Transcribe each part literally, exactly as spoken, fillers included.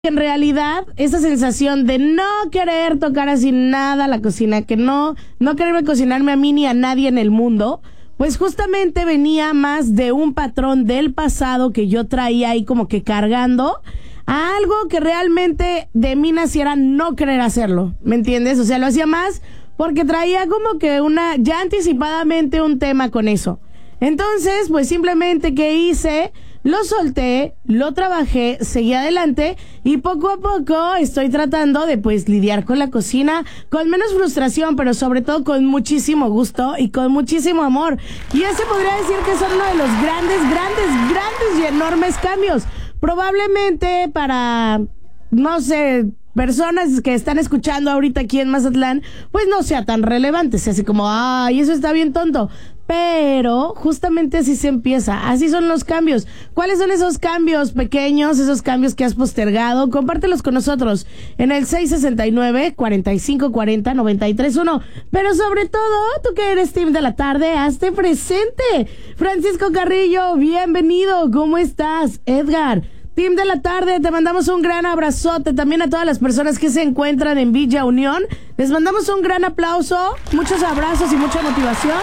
En realidad, esa sensación de no querer tocar así nada la cocina, que no, no quererme cocinarme a mí ni a nadie en el mundo, pues justamente venía más de un patrón del pasado que yo traía ahí como que cargando a algo que realmente de mí naciera no querer hacerlo, ¿me entiendes? O sea, lo hacía más porque traía como que una, ya anticipadamente un tema con eso. Entonces, pues simplemente, ¿qué hice? Lo solté, lo trabajé, seguí adelante y poco a poco estoy tratando de pues lidiar con la cocina con menos frustración, pero sobre todo con muchísimo gusto y con muchísimo amor. Y ese podría decir que son uno de los grandes, grandes, grandes y enormes cambios. Probablemente para, no sé, personas que están escuchando ahorita aquí en Mazatlán, pues no sea tan relevante, sea así como, ay, eso está bien tonto. Pero justamente así se empieza, así son los cambios. ¿Cuáles son esos cambios pequeños, esos cambios que has postergado? Compártelos con nosotros en el seis sesenta y nueve, cuarenta y cinco cuarenta, noventa y tres uno. Pero sobre todo, tú que eres team de la tarde, hazte presente. Francisco Carrillo, bienvenido, ¿cómo estás? Edgar, team de la tarde, te mandamos un gran abrazote. También a todas las personas que se encuentran en Villa Unión, les mandamos un gran aplauso, muchos abrazos y mucha motivación.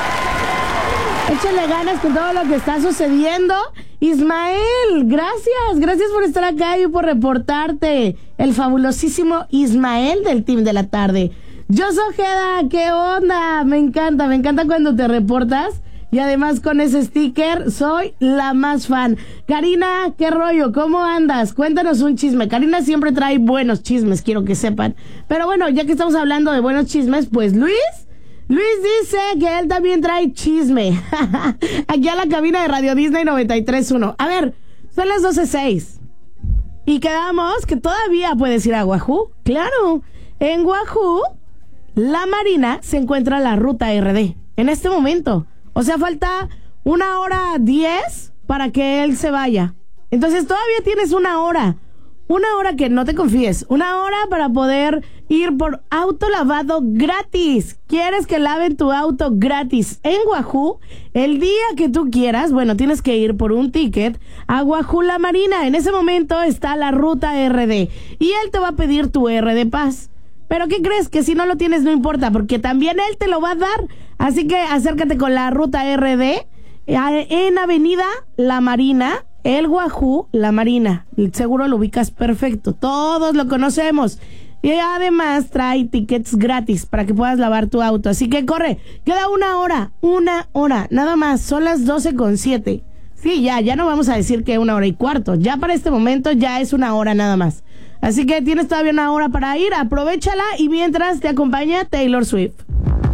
Échale ganas con todo lo que está sucediendo. Ismael, gracias, gracias por estar acá y por reportarte. El fabulosísimo Ismael del team de la tarde. Yo soy Ojeda, ¿qué onda? Me encanta, me encanta cuando te reportas. Y además con ese sticker, soy la más fan. Karina, ¿qué rollo? ¿Cómo andas? Cuéntanos un chisme. Karina siempre trae buenos chismes, quiero que sepan. Pero bueno, ya que estamos hablando de buenos chismes, pues Luis... Luis dice que él también trae chisme. Aquí a la cabina de Radio Disney noventa y tres punto uno. A ver, son las doce seis. Y quedamos que todavía puedes ir a Wahoo. Claro, en Wahoo, la Marina se encuentra la ruta R D. En este momento. O sea, falta una hora diez para que él se vaya. Entonces todavía tienes una hora. Una hora que no te confíes. Una hora para poder ir por auto lavado gratis. ¿Quieres que laven tu auto gratis en Wahoo? El día que tú quieras, bueno, tienes que ir por un ticket a Wahoo La Marina. En ese momento está la ruta R D. Y él te va a pedir tu R D Pass. Pero ¿qué crees? Que si no lo tienes no importa, porque también él te lo va a dar. Así que acércate con la ruta R D en Avenida La Marina, el Wahoo La Marina. Seguro lo ubicas perfecto. Todos lo conocemos. Y además trae tickets gratis para que puedas lavar tu auto. Así que corre. Queda una hora. Una hora. Nada más. Son las doce con siete. Sí, ya. Ya no vamos a decir que una hora y cuarto. Ya para este momento ya es una hora nada más. Así que tienes todavía una hora para ir. Aprovechala y mientras te acompaña Taylor Swift.